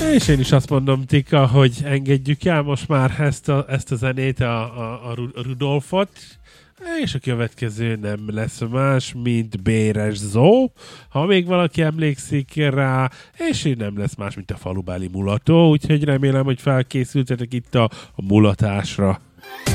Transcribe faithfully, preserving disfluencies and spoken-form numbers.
És én is azt mondom, Tika, hogy engedjük el most már ezt a, ezt a zenét, a, a, a Rudolfot, és a következő nem lesz más, mint Béres Zó, ha még valaki emlékszik rá, és nem lesz más, mint a falubáli mulató, úgyhogy remélem, hogy felkészültetek itt a, a mulatásra.